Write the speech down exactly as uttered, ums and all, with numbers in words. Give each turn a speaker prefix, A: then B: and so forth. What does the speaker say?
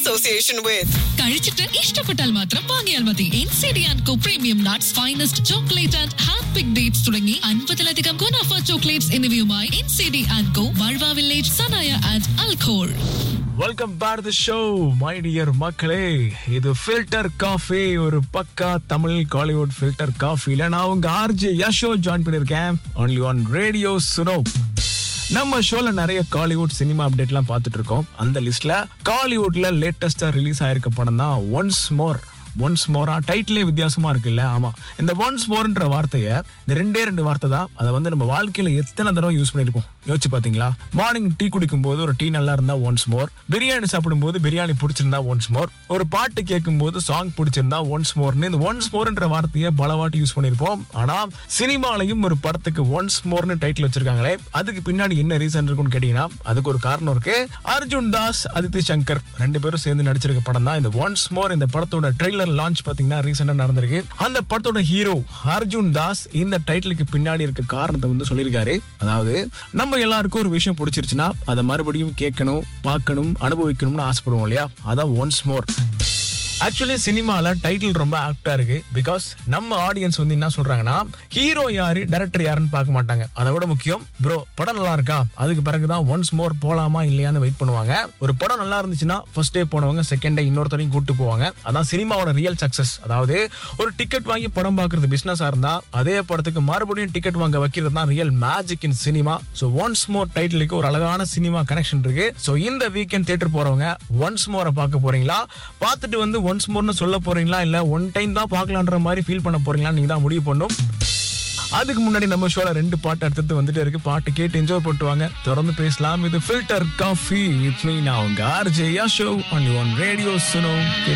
A: association with.
B: കഴിച്ചിട്ട് ഇഷ്ടപ്പെട്ടാൽ മാത്രം വാങ്ങിയാൽ മതി. N C D and co premium nuts, finest chocolate and hand pick dates തുടങ്ങി അൻപതിലധികം ഗുണാഫ ചോക്ലേറ്റ്സ് എന്നിവയുമായി N C D and co, ബൾവ village, Sanaya and അൽഖോൾ.
C: Welcome back the show my dear மக்களே. இது ஃபில்டர் காஃபி, ஒரு பக்கா தமிழ் காலிவுட் ஃபில்டர் காஃபில நான் உங்க ஆர்ஜே யஷோ ஜாயின் பண்ணிருக்கேன். Only one radio சுனோ. நம்ம ஷோல நிறைய காலிவுட் சினிமா அப்டேட்லாம் பார்த்துட்டு இருக்கோம். அந்த லிஸ்ட்ல காலிவுட்ல லேட்டஸ்டா ரிலீஸ் ஆயிருக்க படம் தான் ஒன்ஸ் மோர். ஒன்ஸ் மோரா டைட்டிலே வித்தியாசமா இருக்குல்ல? ஆமா, இந்த ஒன்ஸ் மோர்ன்ற வார்த்தையை, இந்த ரெண்டே ரெண்டு வார்த்தை தான், அதை வந்து நம்ம வாழ்க்கையில எத்தனை தடவை யூஸ் பண்ணிருக்கோம் யோசிச்சு பாத்தீங்களா? மார்னிங் டீ குடிக்கும் போது ஒரு டீ நல்லா இருந்தா ஒன்ஸ் மோர், பிரியாணி சாப்பிடும் போது பிரியாணி பிடிச்சிருந்தா ஒன்ஸ் மோர், ஒரு பாட்டு கேட்கும் போது சாங் பிடிச்சிருந்தா ஒன்ஸ் மோர்னு இந்த ஒன்ஸ் மோர்ன்ற வார்த்தையை பல வாட்டி யூஸ் பண்ணிருப்போம். ஆனா சினிமாலையும் ஒரு படத்துக்கு ஒன்ஸ் மோர்னு டைட்டில் வச்சிருக்காங்களே, அதுக்கு பின்னாடி என்ன ரீசன் இருக்குன்னு கேட்டீங்கன்னா அதுக்கு ஒரு காரணம் இருக்கு. அர்ஜுன் தாஸ், அதித்தி சங்கர் ரெண்டு பேரும் சேர்ந்து நடிச்சிருக்க படம் தான் இந்த ஒன்ஸ் மோர். இந்த படத்தோட ட்ரெய்லர் லான்ச் பாத்தீங்கன்னா ரீசெண்டா நடந்திருக்கு. அந்த படத்தோட ஹீரோ அர்ஜுன் தாஸ் இந்த டைட்டிலுக்கு பின்னாடி இருக்க காரணத்தை வந்து சொல்லியிருக்காரு. அதாவது நம்ம எல்லாருக்கும் ஒரு விஷயம் பிடிச்சிருச்சுன்னா அதை மறுபடியும் கேட்கணும், பார்க்கணும், அனுபவிக்கணும்னு ஆசைப்படுவோம் இல்லையா? அதான் ஒன்ஸ் மோர். ஆக்சுவலி சினிமால டைட்டில் ரொம்ப ஆப்டா இருக்கு. பிகாஸ் நம்ம ஆடியன்ஸ் வந்து என்ன சொல்றாங்கன்னா, ஹீரோ யாரு, டைரக்டர் யாருன்னு பார்க்க மாட்டாங்க. அதை விட முக்கியம், ப்ரோ படம் நல்லா இருக்கா, அதுக்கு பிறகுதான் ஒன்ஸ் மோர் போலாமா இல்லையான்னு வெயிட் பண்ணுவாங்க. ஒரு படம் நல்லா இருந்துச்சுன்னா ஃபர்ஸ்ட் டே போனவங்க செகண்ட் டே இன்னொருத்தரையும் கூட்டு போவாங்க. அதான் சினிமாவோட ரியல் சக்சஸ். அதாவது ஒரு டிக்கெட் வாங்கி படம் பார்க்கறது பிசினஸா இருந்தா, அதே படத்துக்கு மறுபடியும் டிக்கெட் வாங்க வைக்கிறது தான் real magic in cinema. So once more டைட்டிலுக்கு ஒரு அழகான சினிமா கனெக்ஷன் இருக்கு. ஸோ இந்த வீக்கெண்ட் தியேட்டர் போறவங்க ஒன்ஸ் மோரை பார்க்க போறீங்களா, பார்த்துட்டு வந்து ஒன்ஸ் மோர்னு சொல்ல போறீங்களா, இல்ல ஒன் டைம் தான் பார்க்கலான்ற மாதிரி ஃபீல் பண்ண போறீங்களா, நீங்க தான் முடிவு பண்ணும். அதுக்கு முன்னாடி நம்ம ஷோல ரெண்டு பாட்டு அடுத்து வந்துட்டே இருக்கு. பாட்டு கேட்டு என்ஜாய் பண்ணுவாங்க. தொடர்ந்து பேசலாம். இது ஃபில்டர் காஃபி வித் மீ, நான் உங்க RJ Yasho, only one radio சுனோ.